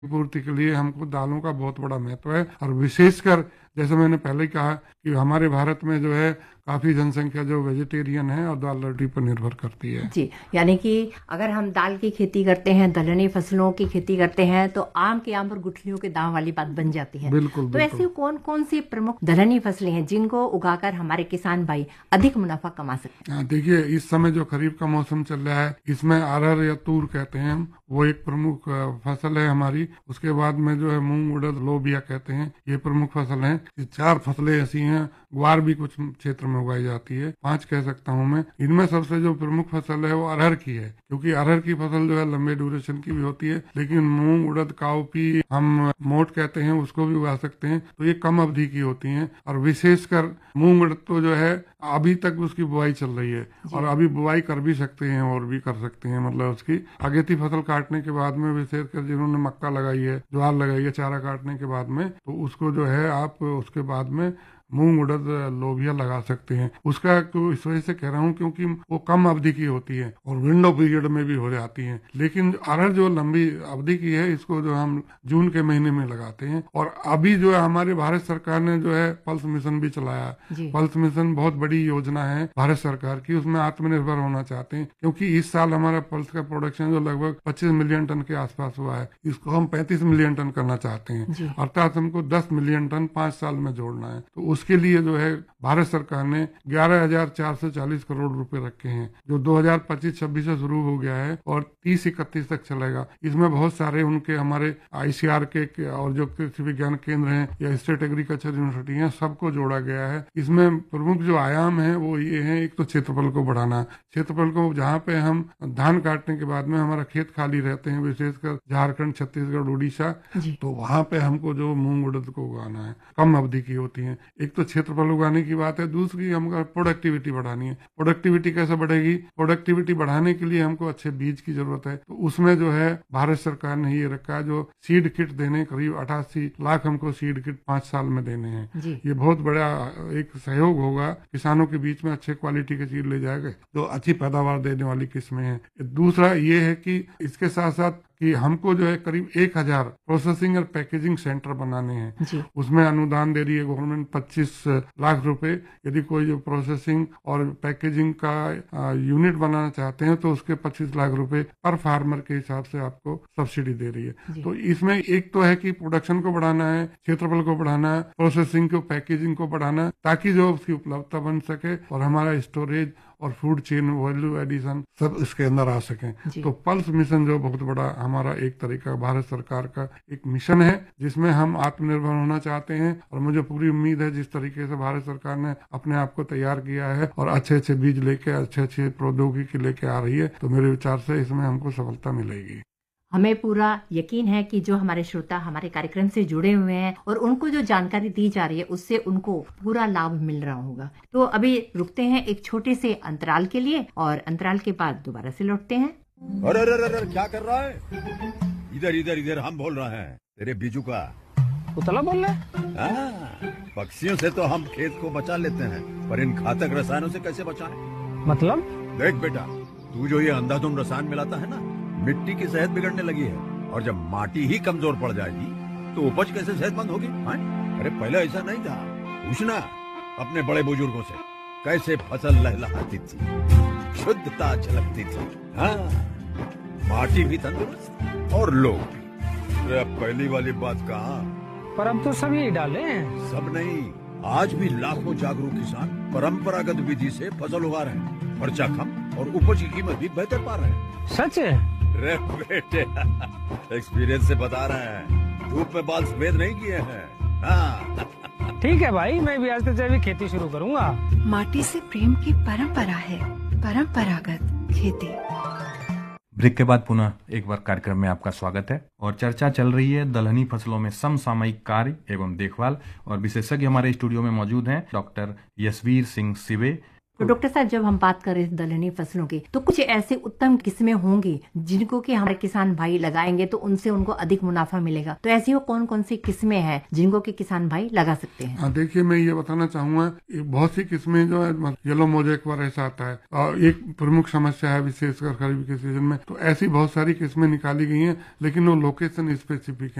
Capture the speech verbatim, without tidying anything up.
पूर्ति के लिए हमको दालों का बहुत बड़ा महत्व है। और विशेषकर जैसे मैंने पहले कहा कि हमारे भारत में जो है काफी जनसंख्या जो वेजिटेरियन है और दाल रोटी पर निर्भर करती है। जी, यानी कि अगर हम दाल की खेती करते हैं, दलहनी फसलों की खेती करते हैं, तो आम के आम पर गुठलियों के दाम वाली बात बन जाती है। बिल्कुल, तो बिल्कुल। ऐसी कौन कौन सी प्रमुख दलहनी फसलें हैं जिनको उगाकर हमारे किसान भाई अधिक मुनाफा कमा सकते हैं? देखिए, इस समय जो खरीफ का मौसम चल रहा है इसमें अरहर या तूर कहते हैं हम, वो एक प्रमुख फसल है हमारी। उसके बाद में जो है मूंग, उड़द, लोबिया कहते हैं, ये प्रमुख फसल है। चार फसलें ऐसी हैं, ग्वार भी कुछ क्षेत्र में उगाई जाती है, पांच कह सकता हूँ मैं। इनमें सबसे जो प्रमुख फसल है वो अरहर की है, क्योंकि अरहर की फसल जो है लंबे ड्यूरेशन की भी होती है। लेकिन मूंग, उड़द, काउपी हम मोट कहते हैं, उसको भी उगा सकते हैं, तो ये कम अवधि की होती हैं। और विशेषकर मूंग, उड़द तो जो है अभी तक उसकी बुआई चल रही है और अभी बुआई कर भी सकते हैं और भी कर सकते हैं। मतलब उसकी अगेती फसल काटने के बाद में, विशेषकर जिन्होंने मक्का लगाई है, ज्वार लगाई है, चारा काटने के बाद में, तो उसको जो है आप उसके बाद में मूंग, उड़द, लोबिया लगा सकते हैं। उसका तो इस वजह से कह रहा हूँ क्योंकि वो कम अवधि की होती है और विंडो पीरियड में भी हो जाती है। लेकिन अरहर जो लंबी अवधि की है, इसको जो हम जून के महीने में लगाते हैं। और अभी जो है हमारे भारत सरकार ने जो है पल्स मिशन भी चलाया। पल्स मिशन बहुत बड़ी योजना है भारत सरकार की, उसमें आत्मनिर्भर होना चाहते हैं, क्योंकि इस साल हमारा पल्स का प्रोडक्शन जो लगभग पच्चीस मिलियन टन के आसपास हुआ है, इसको हम पैंतीस मिलियन टन करना चाहते हैं। अर्थात हमको दस मिलियन टन पांच साल में जोड़ना है। तो उसके लिए जो है भारत सरकार ने ग्यारह हजार चार सौ चालीस करोड़ रुपए रखे हैं, जो दो हजार पच्चीस छब्बीस से शुरू हो गया है और तीस इकतीस तक चलेगा। इसमें बहुत सारे उनके हमारे आईसीआर के और जो कृषि विज्ञान केंद्र हैं या स्टेट एग्रीकल्चर यूनिवर्सिटी हैं, सबको जोड़ा गया है। इसमें प्रमुख जो आयाम है वो ये है, एक तो क्षेत्रफल को बढ़ाना। क्षेत्रफल को जहाँ पे हम धान काटने के बाद में हमारा खेत खाली रहते हैं, विशेषकर झारखंड, छत्तीसगढ़, उड़ीसा, तो वहाँ पे हमको जो मूंग, उड़द को उगाना है, कम अवधि की होती है। एक तो क्षेत्रफल उगाने की बात है, दूसरी हमको प्रोडक्टिविटी बढ़ानी है। प्रोडक्टिविटी कैसे बढ़ेगी? प्रोडक्टिविटी बढ़ाने के लिए हमको अच्छे बीज की जरूरत है। तो उसमें जो है भारत सरकार ने ये रखा है, जो सीड किट देने, करीब अठासी लाख हमको सीड किट पांच साल में देने हैं। ये बहुत बड़ा एक सहयोग होगा, किसानों के बीच में अच्छे क्वालिटी के सीड ले जाएगा, जो अच्छी पैदावार देने वाली किस्में हैं। दूसरा ये है कि इसके साथ साथ कि हमको जो है करीब एक हजार प्रोसेसिंग और पैकेजिंग सेंटर बनाने हैं। उसमें अनुदान दे रही है गवर्नमेंट पच्चीस लाख रुपए। यदि कोई जो प्रोसेसिंग और पैकेजिंग का यूनिट बनाना चाहते हैं तो उसके पच्चीस लाख रुपए पर फार्मर के हिसाब से आपको सब्सिडी दे रही है। तो इसमें एक तो है कि प्रोडक्शन को बढ़ाना है, क्षेत्रफल को बढ़ाना है, प्रोसेसिंग को, पैकेजिंग को बढ़ाना, ताकि जो उसकी उपलब्धता बन सके और हमारा स्टोरेज और फूड चेन वैल्यू एडिशन सब इसके अंदर आ सकें। तो पल्स मिशन जो बहुत बड़ा हमारा एक तरीका भारत सरकार का एक मिशन है, जिसमें हम आत्मनिर्भर होना चाहते हैं। और मुझे पूरी उम्मीद है जिस तरीके से भारत सरकार ने अपने आप को तैयार किया है और अच्छे अच्छे बीज लेके, अच्छे अच्छे प्रौद्योगिकी लेके आ रही है, तो मेरे विचार से इसमें हमको सफलता मिलेगी। हमें पूरा यकीन है कि जो हमारे श्रोता हमारे कार्यक्रम से जुड़े हुए हैं और उनको जो जानकारी दी जा रही है उससे उनको पूरा लाभ मिल रहा होगा। तो अभी रुकते हैं एक छोटे से अंतराल के लिए और अंतराल के बाद दोबारा से लौटते हैं। अरे अरे अरे क्या कर रहा है? इधर इधर इधर हम बोल रहे हैं, तेरे बीजू का उतला बोल रहा है। पक्षियों से तो हम खेत को बचा लेते हैं, पर इन घातक रसायनों से कैसे बचाएं? मतलब? देख बेटा, तू जो ये अंधाधुंध रसायन मिलाता है ना, मिट्टी की सेहत बिगड़ने लगी है। और जब माटी ही कमजोर पड़ जाएगी तो उपज कैसे सेहतमंद होगी? अरे पहले ऐसा नहीं था। पूछना अपने बड़े बुजुर्गों से, कैसे फसल लहलहाती थी, शुद्धता झलकती थी। हाँ, माटी भी तंदुरुस्त और लोग भी। अब पहली वाली बात कहाँ? पर अब तो सभी डाले हैं। सब नहीं, आज भी लाखों जागरूक किसान परंपरागत विधि से फसल उगा रहे हैं। खर्चा कम और उपज की कीमत भी बेहतर पा रहे हैं। सच है? रे बेटे, एक्सपीरियंस से बता रहे हैं, धूप में बाल सफेद नहीं किए हैं। हाँ। ठीक है भाई, मैं भी आज से जैविक खेती शुरू करूंगा। माटी से प्रेम की परंपरा है, परंपरागत खेती। ब्रेक के बाद पुनः एक बार कार्यक्रम में आपका स्वागत है और चर्चा चल रही है दलहनी फसलों में समसामयिक कार्य एवं देखभाल। और विशेषज्ञ हमारे स्टूडियो में मौजूद हैं डॉक्टर यशवीर सिंह सिवे, तो डॉक्टर साहब, जब हम बात कर रहे हैं दलहनी फसलों की, तो कुछ ऐसी उत्तम किस्में होंगी जिनको कि हमारे किसान भाई लगाएंगे तो उनसे उनको अधिक मुनाफा मिलेगा। तो ऐसी वो कौन कौन सी किस्में हैं जिनको कि किसान भाई लगा सकते हैं? हाँ, देखिए मैं ये बताना चाहूंगा, बहुत सी किस्में जो है येलो मोजेक पर ऐसा आता है और एक प्रमुख समस्या है विशेषकर खरीफ के सीजन में। तो ऐसी बहुत सारी किस्में निकाली गई हैं, लेकिन वो लोकेशन स्पेसिफिक है।